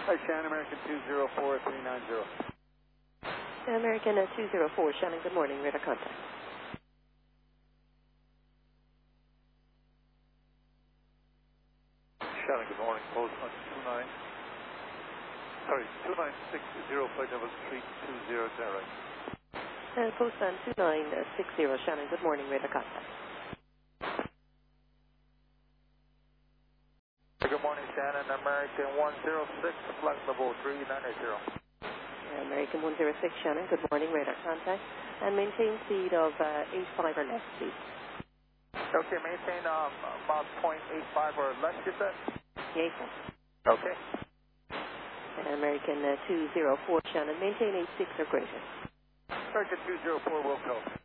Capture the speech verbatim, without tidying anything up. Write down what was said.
Hi, Shannon, American two zero four three nine zero. American uh, two zero four, Shannon, good morning, radar contact. Shannon, good morning, post on two nine, sorry, two nine six zero flight level three two zero, is that right? Uh, post on two nine six zero, Shannon, good morning, radar contact. Good morning, Shannon, American one zero six, flight level three nine zero. American one zero six, Shannon, good morning, radar contact. And maintain speed of uh, eight five or less, please. Okay, maintain um, about point eight five or less, you said? Yes. Okay. American uh, two zero four, Shannon, maintain eight six or greater. American two zero four will go.